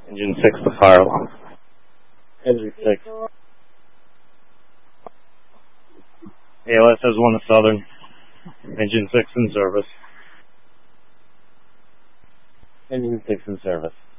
Engine 6, the fire alarm. Engine 6. ALS has 1 to Southern. Engine 6 in service. Engine 6 in service.